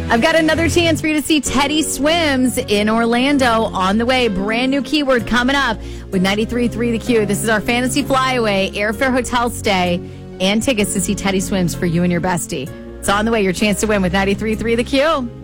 I've got another chance for you to see Teddy Swims in Orlando on the way. Brand new keyword coming up with 93.3 The Q. This is our fantasy flyaway, airfare, hotel stay, and tickets to see Teddy Swims for you and your bestie. It's on the way. Your chance to win with 93.3 The Q.